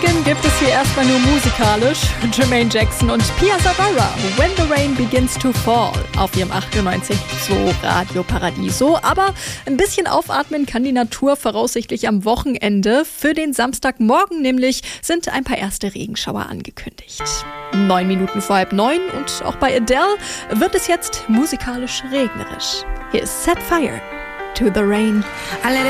Regen gibt es hier erstmal nur musikalisch. Jermaine Jackson und Pia Savara, When the Rain Begins to Fall, auf ihrem 98.2 Radio Paradiso. Aber ein bisschen aufatmen kann die Natur voraussichtlich am Wochenende. Für den Samstagmorgen nämlich sind ein paar erste Regenschauer angekündigt. 9 Minuten vor 8:30 und auch bei Adele wird es jetzt musikalisch regnerisch. Hier ist Set Fire to the Rain.